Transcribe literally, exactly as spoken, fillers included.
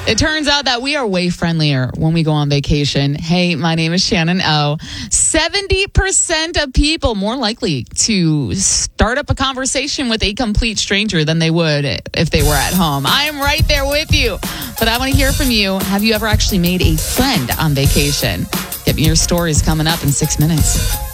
It turns out that we are way friendlier when we go on vacation. Hey, my name is Shannon O. seventy percent of people more likely to start up a conversation with a complete stranger than they would if they were at home. I am right there with you. But I want to hear from you. Have you ever actually made a friend on vacation? Get me your stories coming up in six minutes.